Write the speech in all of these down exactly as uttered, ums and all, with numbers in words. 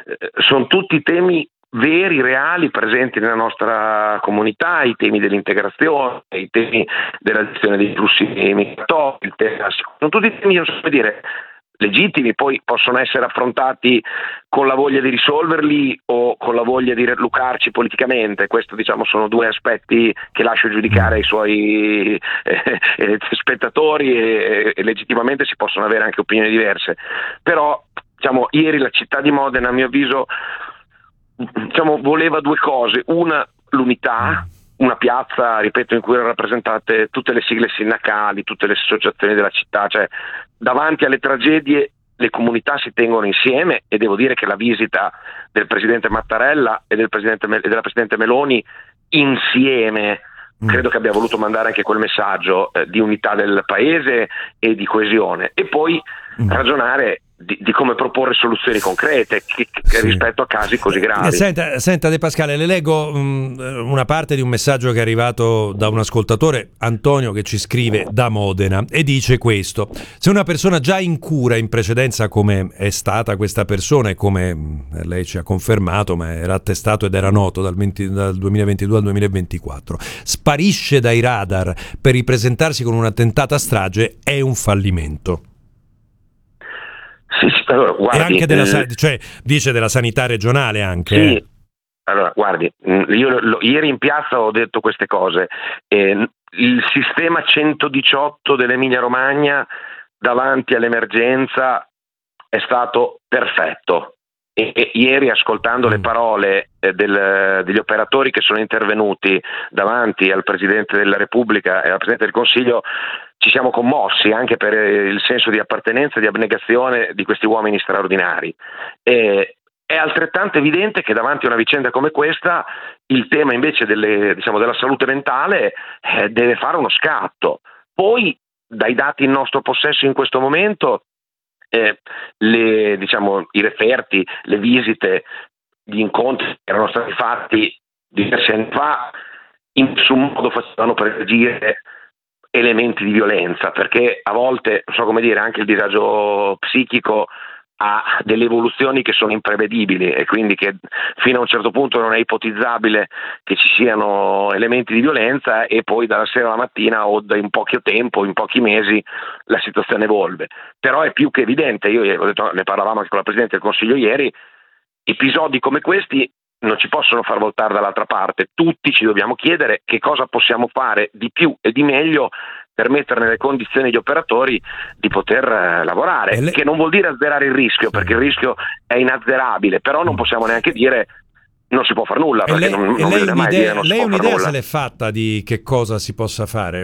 sono tutti temi veri, reali, presenti nella nostra comunità, i temi dell'integrazione, i temi della gestione dei flussi migratori, il tema, sono tutti temi, non so come dire, legittimi, poi possono essere affrontati con la voglia di risolverli o con la voglia di relucarci politicamente. Questo, diciamo, sono due aspetti che lascio giudicare ai suoi eh, eh, spettatori e, e legittimamente si possono avere anche opinioni diverse. Però, diciamo, ieri la città di Modena, a mio avviso, diciamo, voleva due cose: una, l'unità, una piazza, ripeto, in cui erano rappresentate tutte le sigle sindacali, tutte le associazioni della città, cioè davanti alle tragedie le comunità si tengono insieme, e devo dire che la visita del presidente Mattarella e del presidente e della presidente Meloni insieme mm. credo che abbia voluto mandare anche quel messaggio eh, di unità del paese e di coesione, e poi mm. ragionare Di, di come proporre soluzioni concrete che, che sì. rispetto a casi così gravi. Senta, senta De Pascale, le leggo um, una parte di un messaggio che è arrivato da un ascoltatore, Antonio, che ci scrive da Modena e dice questo: se una persona già in cura in precedenza, come è stata questa persona e come lei ci ha confermato, ma era attestato ed era noto dal, venti, dal duemilaventidue al duemilaventiquattro, sparisce dai radar per ripresentarsi con una tentata strage, è un fallimento. Sì, sì, allora, guardi, e anche della, eh, cioè dice della sanità regionale anche. Sì, eh. allora guardi, io lo, ieri in piazza ho detto queste cose. Eh, il sistema centodiciotto dell'Emilia Romagna davanti all'emergenza è stato perfetto. E, e ieri, ascoltando mm. le parole eh, del, degli operatori che sono intervenuti davanti al Presidente della Repubblica e al Presidente del Consiglio, ci siamo commossi anche per il senso di appartenenza e di abnegazione di questi uomini straordinari. E è altrettanto evidente che davanti a una vicenda come questa il tema invece delle, diciamo, della salute mentale eh, deve fare uno scatto. Poi, dai dati in nostro possesso in questo momento, eh, le, diciamo, i referti, le visite, gli incontri che erano stati fatti diversi anni fa in nessun modo facevano presagire elementi di violenza, perché a volte, non so come dire, anche il disagio psichico ha delle evoluzioni che sono imprevedibili e quindi che fino a un certo punto non è ipotizzabile che ci siano elementi di violenza, e poi dalla sera alla mattina o in poco tempo, in pochi mesi, la situazione evolve. Però è più che evidente, io ho detto, ne parlavamo anche con la Presidente del Consiglio ieri, episodi come questi non ci possono far voltare dall'altra parte. Tutti ci dobbiamo chiedere che cosa possiamo fare di più e di meglio per mettere nelle condizioni gli operatori di poter eh, lavorare, le... che non vuol dire azzerare il rischio, perché il rischio è inazzerabile, però non possiamo neanche dire non si può far nulla, perché lei, non, non lei bisogna mai dire non si lei può far un'idea nulla. se l'è fatta di che cosa si possa fare?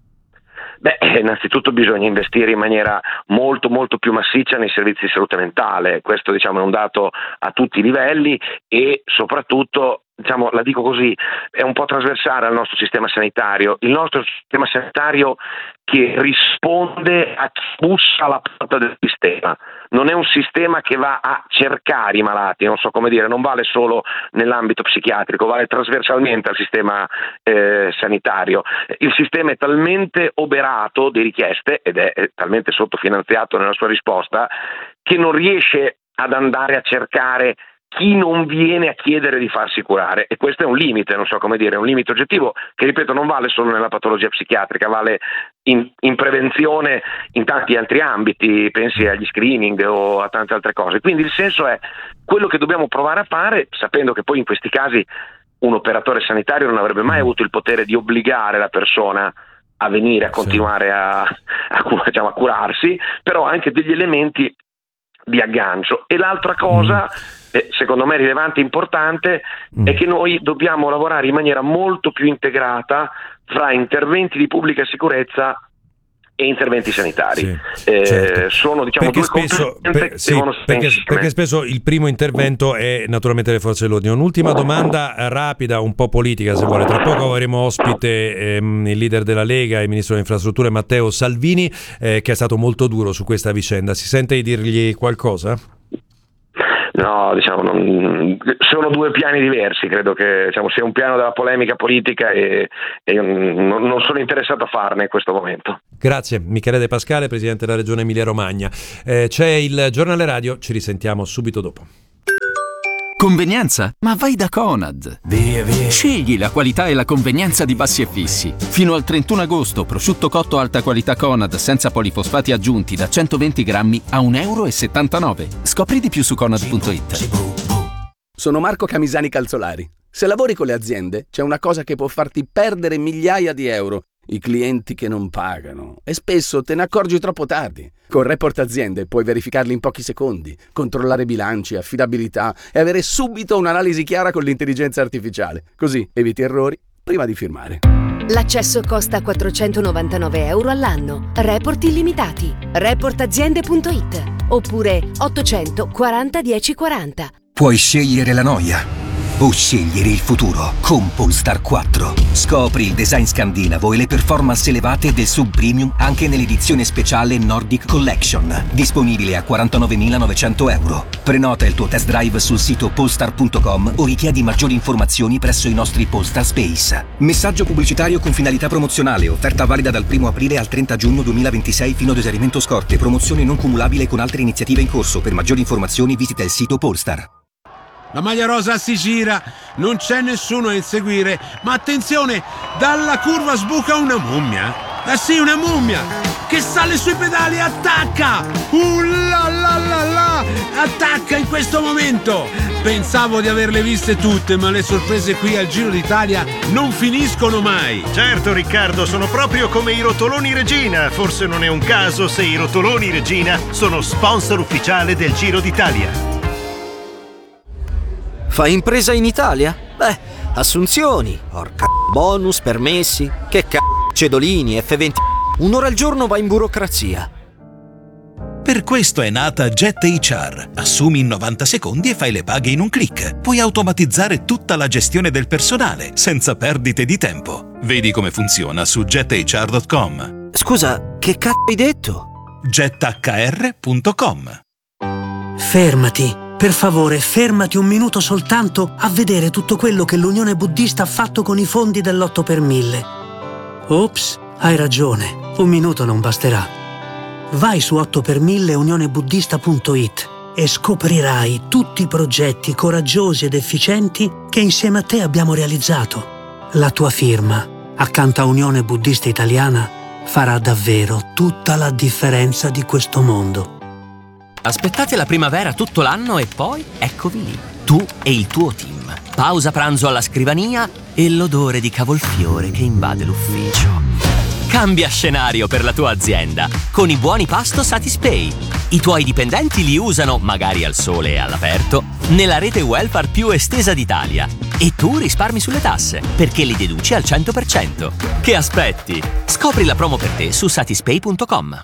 Beh, innanzitutto bisogna investire in maniera molto molto più massiccia nei servizi di salute mentale. Questo, diciamo, è un dato a tutti i livelli, e soprattutto, diciamo, la dico così, è un po' trasversale al nostro sistema sanitario. Il nostro sistema sanitario che risponde a chi bussa alla porta del sistema. Non è un sistema che va a cercare i malati, non so come dire, non vale solo nell'ambito psichiatrico, vale trasversalmente al sistema eh, sanitario. Il sistema è talmente oberato di richieste ed è, è talmente sottofinanziato nella sua risposta che non riesce ad andare a cercare chi non viene a chiedere di farsi curare, e questo è un limite, non so come dire, è un limite oggettivo che, ripeto, non vale solo nella patologia psichiatrica, vale in, in prevenzione in tanti altri ambiti, pensi agli screening o a tante altre cose. Quindi il senso è quello che dobbiamo provare a fare, sapendo che poi in questi casi un operatore sanitario non avrebbe mai avuto il potere di obbligare la persona a venire a continuare a, a, diciamo, a curarsi, però anche degli elementi di aggancio. E l'altra cosa, eh, secondo me rilevante e importante, mm. è che noi dobbiamo lavorare in maniera molto più integrata fra interventi di pubblica sicurezza e interventi sanitari. Sì, eh, certo. Sono, diciamo, perché due spesso, competenze per, che sì, devono perché, perché spesso il primo intervento è naturalmente le forze dell'ordine. Un'ultima domanda rapida, un po' politica se vuole. Tra poco avremo ospite ehm, il leader della Lega, il ministro delle infrastrutture Matteo Salvini, eh, che è stato molto duro su questa vicenda. Si sente di dirgli qualcosa? No, diciamo, non, sono due piani diversi, credo che, diciamo, sia un piano della polemica politica e, e io non, non sono interessato a farne in questo momento. Grazie, Michele De Pascale, Presidente della Regione Emilia Romagna. Eh, c'è il giornale radio, ci risentiamo subito dopo. Convenienza? Ma vai da Conad. Via, via. Scegli la qualità e la convenienza di Bassi e Fissi. Fino al trentuno agosto, prosciutto cotto alta qualità Conad senza polifosfati aggiunti da centoventi grammi a un euro e settantanove. Scopri di più su conad punto it. Sono Marco Camisani Calzolari. Se lavori con le aziende, c'è una cosa che può farti perdere migliaia di euro. I clienti che non pagano. E spesso te ne accorgi troppo tardi. Con Report Aziende puoi verificarli in pochi secondi, controllare bilanci, affidabilità e avere subito un'analisi chiara con l'intelligenza artificiale. Così eviti errori prima di firmare. L'accesso costa quattrocentonovantanove euro all'anno. Report illimitati. report aziende punto it oppure ottocento quaranta dieci quaranta. Puoi scegliere la noia o scegliere il futuro con Polestar quattro. Scopri il design scandinavo e le performance elevate del sub premium anche nell'edizione speciale Nordic Collection, disponibile a quarantanovemilanovecento euro. Prenota il tuo test drive sul sito polestar punto com o richiedi maggiori informazioni presso i nostri Polestar Space. Messaggio pubblicitario con finalità promozionale. Offerta valida dal primo aprile al trenta giugno duemilaventisei fino ad esaurimento scorte. Promozione non cumulabile con altre iniziative in corso. Per maggiori informazioni visita il sito Polestar. La maglia rosa si gira, non c'è nessuno a inseguire, ma attenzione, dalla curva sbuca una mummia. Ah sì, una mummia che sale sui pedali, attacca! Uh la la la la! Attacca in questo momento! Pensavo di averle viste tutte, ma le sorprese qui al Giro d'Italia non finiscono mai. Certo Riccardo, sono proprio come i rotoloni Regina. Forse non è un caso se i rotoloni Regina sono sponsor ufficiale del Giro d'Italia. Fai impresa in Italia? Beh, assunzioni, porca bonus, permessi, che c***o, cedolini, F venti. Un'ora al giorno va in burocrazia. Per questo è nata Jet H R. Assumi in novanta secondi e fai le paghe in un click. Puoi automatizzare tutta la gestione del personale, senza perdite di tempo. Vedi come funziona su jet h r punto com. Scusa, che c***o hai detto? jet h r punto com. Fermati. Per favore, fermati un minuto soltanto a vedere tutto quello che l'Unione Buddista ha fatto con i fondi dell'otto per mille. Ops, hai ragione, un minuto non basterà. Vai su otto per mille unione buddista punto it e scoprirai tutti i progetti coraggiosi ed efficienti che insieme a te abbiamo realizzato. La tua firma, accanto a Unione Buddista Italiana, farà davvero tutta la differenza di questo mondo. Aspettate la primavera tutto l'anno e poi eccovi lì, tu e il tuo team. Pausa pranzo alla scrivania e l'odore di cavolfiore che invade l'ufficio. Cambia scenario per la tua azienda con i buoni pasto Satispay. I tuoi dipendenti li usano, magari al sole e all'aperto, nella rete welfare più estesa d'Italia. E tu risparmi sulle tasse, perché li deduci al cento per cento. Che aspetti? Scopri la promo per te su satispay punto com.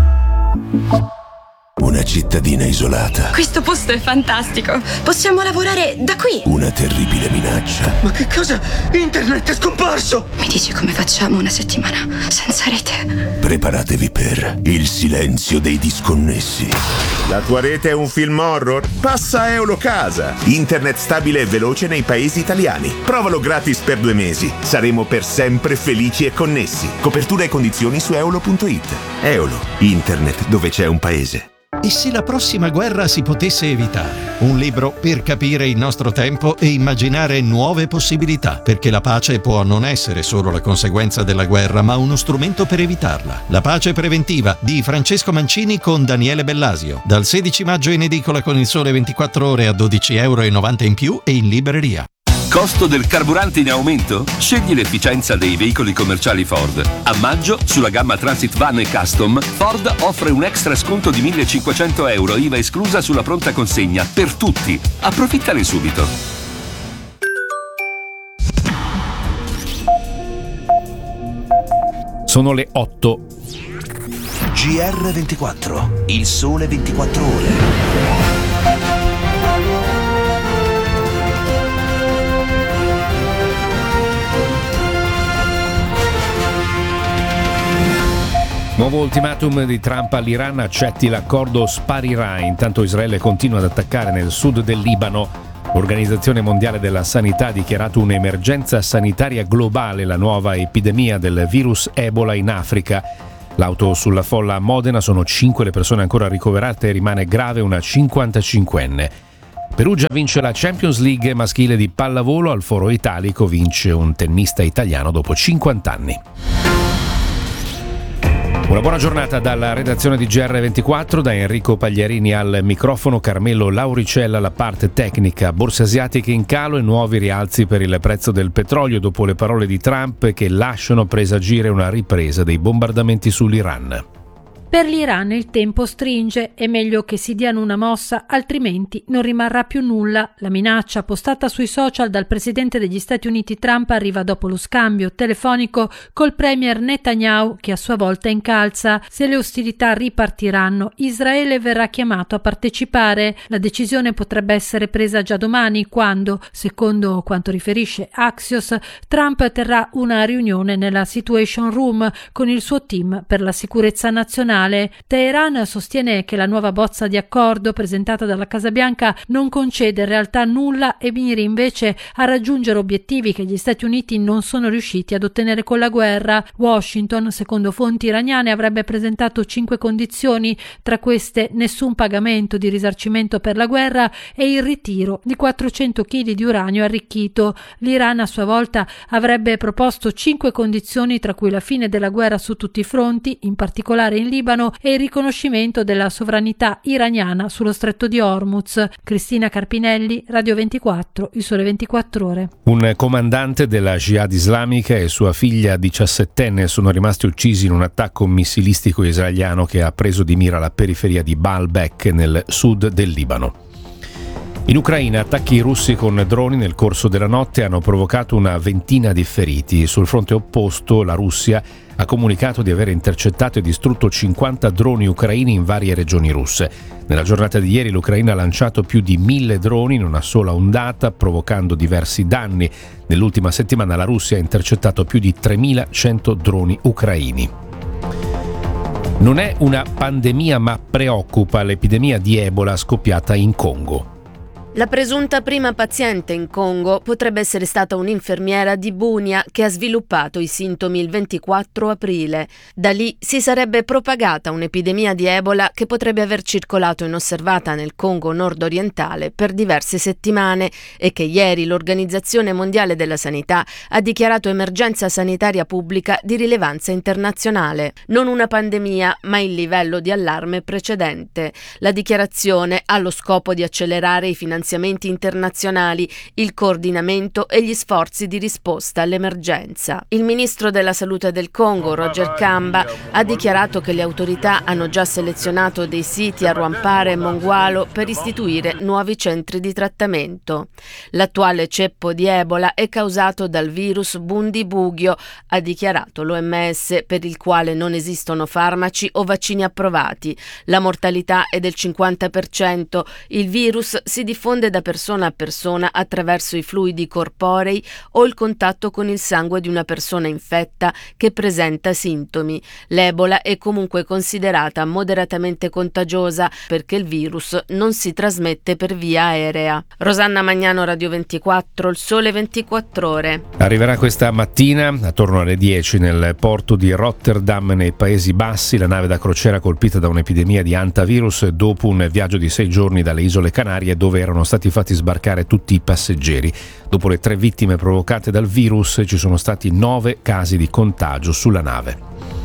Una cittadina isolata. Questo posto è fantastico. Possiamo lavorare da qui. Una terribile minaccia. Ma che cosa? Internet è scomparso! Mi dici come facciamo una settimana senza rete? Preparatevi per il silenzio dei disconnessi. La tua rete è un film horror? Passa a Eulocasa. Internet stabile e veloce nei paesi italiani. Provalo gratis per due mesi. Saremo per sempre felici e connessi. Copertura e condizioni su eolo punto it. Eolo, internet dove c'è un paese. E se la prossima guerra si potesse evitare? Un libro per capire il nostro tempo e immaginare nuove possibilità, perché la pace può non essere solo la conseguenza della guerra, ma uno strumento per evitarla. La pace preventiva di Francesco Mancini con Daniele Bellasio. Dal sedici maggio in edicola con Il Sole ventiquattro Ore a dodici euro e novanta in più e in libreria. Costo del carburante in aumento? Scegli l'efficienza dei veicoli commerciali Ford. A maggio, sulla gamma Transit Van e Custom, Ford offre un extra sconto di millecinquecento euro, I V A esclusa sulla pronta consegna, per tutti. Approfittane subito. Sono le otto. G R ventiquattro, Il Sole ventiquattro Ore. Nuovo ultimatum di Trump all'Iran, accetti l'accordo, sparirà. Intanto Israele continua ad attaccare nel sud del Libano. L'Organizzazione Mondiale della Sanità ha dichiarato un'emergenza sanitaria globale, la nuova epidemia del virus Ebola in Africa. L'auto sulla folla a Modena, sono cinque le persone ancora ricoverate e rimane grave una cinquantacinquenne. Perugia vince la Champions League maschile di pallavolo, al Foro Italico vince un tennista italiano dopo cinquanta anni. Una buona giornata dalla redazione di G R ventiquattro, da Enrico Pagliarini al microfono, Carmelo Lauricella alla parte tecnica. Borse asiatiche in calo e nuovi rialzi per il prezzo del petrolio dopo le parole di Trump che lasciano presagire una ripresa dei bombardamenti sull'Iran. Per l'Iran il tempo stringe, è meglio che si diano una mossa, altrimenti non rimarrà più nulla. La minaccia postata sui social dal presidente degli Stati Uniti Trump arriva dopo lo scambio telefonico col premier Netanyahu, che a sua volta incalza. Se le ostilità ripartiranno, Israele verrà chiamato a partecipare. La decisione potrebbe essere presa già domani, quando, secondo quanto riferisce Axios, Trump terrà una riunione nella Situation Room con il suo team per la sicurezza nazionale. Teheran sostiene che la nuova bozza di accordo presentata dalla Casa Bianca non concede in realtà nulla e miri invece a raggiungere obiettivi che gli Stati Uniti non sono riusciti ad ottenere con la guerra. Washington, secondo fonti iraniane, avrebbe presentato cinque condizioni, tra queste nessun pagamento di risarcimento per la guerra e il ritiro di quattrocento chili di uranio arricchito. L'Iran a sua volta avrebbe proposto cinque condizioni, tra cui la fine della guerra su tutti i fronti, in particolare in Libano, e il riconoscimento della sovranità iraniana sullo stretto di Hormuz. Cristina Carpinelli, Radio ventiquattro, Il Sole ventiquattro Ore. Un comandante della Jihad islamica e sua figlia diciassettenne sono rimasti uccisi in un attacco missilistico israeliano che ha preso di mira la periferia di Baalbek nel sud del Libano. In Ucraina attacchi russi con droni nel corso della notte hanno provocato una ventina di feriti. Sul fronte opposto la Russia ha comunicato di aver intercettato e distrutto cinquanta droni ucraini in varie regioni russe. Nella giornata di ieri l'Ucraina ha lanciato più di mille droni in una sola ondata, provocando diversi danni. Nell'ultima settimana la Russia ha intercettato più di tremilacento droni ucraini. Non è una pandemia ma preoccupa l'epidemia di Ebola scoppiata in Congo. La presunta prima paziente in Congo potrebbe essere stata un'infermiera di Bunia che ha sviluppato i sintomi il ventiquattro aprile. Da lì si sarebbe propagata un'epidemia di Ebola che potrebbe aver circolato inosservata nel Congo nord-orientale per diverse settimane e che ieri l'Organizzazione Mondiale della Sanità ha dichiarato emergenza sanitaria pubblica di rilevanza internazionale. Non una pandemia, ma il livello di allarme precedente. La dichiarazione ha lo scopo di accelerare i finanziamenti internazionali, il coordinamento e gli sforzi di risposta all'emergenza. Il ministro della Salute del Congo, Roger Kamba, ha dichiarato che le autorità hanno già selezionato dei siti a Rwampara e Mongualo per istituire nuovi centri di trattamento. L'attuale ceppo di Ebola è causato dal virus Bundibugyo, ha dichiarato l'O M S, per il quale non esistono farmaci o vaccini approvati. La mortalità è del cinquanta per cento. Il virus si diffonde da persona a persona attraverso i fluidi corporei o il contatto con il sangue di una persona infetta che presenta sintomi. L'Ebola è comunque considerata moderatamente contagiosa perché il virus non si trasmette per via aerea. Rosanna Magnano, Radio ventiquattro, Il Sole ventiquattro Ore. Arriverà questa mattina, attorno alle dieci, nel porto di Rotterdam, nei Paesi Bassi, la nave da crociera colpita da un'epidemia di hantavirus dopo un viaggio di sei giorni dalle Isole Canarie, dove erano stati fatti sbarcare tutti i passeggeri. Dopo le tre vittime provocate dal virus ci sono stati nove casi di contagio sulla nave.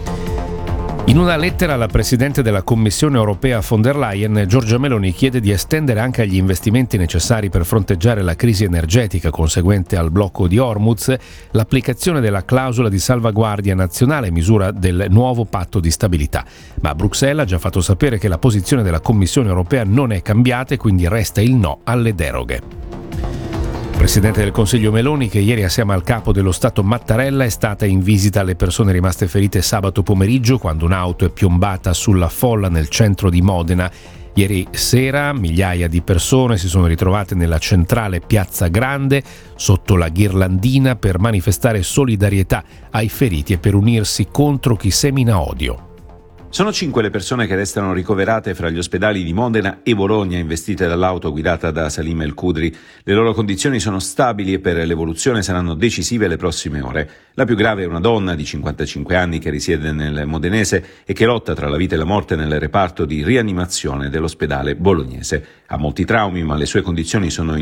In una lettera alla Presidente della Commissione europea von der Leyen, Giorgia Meloni chiede di estendere anche agli investimenti necessari per fronteggiare la crisi energetica conseguente al blocco di Hormuz l'applicazione della clausola di salvaguardia nazionale, misura del nuovo patto di stabilità. Ma Bruxelles ha già fatto sapere che la posizione della Commissione europea non è cambiata e quindi resta il no alle deroghe. Presidente del Consiglio Meloni, che ieri assieme al capo dello Stato Mattarella è stata in visita alle persone rimaste ferite sabato pomeriggio quando un'auto è piombata sulla folla nel centro di Modena. Ieri sera migliaia di persone si sono ritrovate nella centrale Piazza Grande sotto la ghirlandina per manifestare solidarietà ai feriti e per unirsi contro chi semina odio. Sono cinque le persone che restano ricoverate fra gli ospedali di Modena e Bologna, investite dall'auto guidata da Salim El Khudri. Le loro condizioni sono stabili e per l'evoluzione saranno decisive le prossime ore. La più grave è una donna di cinquantacinque anni che risiede nel modenese e che lotta tra la vita e la morte nel reparto di rianimazione dell'ospedale bolognese. Ha molti traumi, ma le sue condizioni sono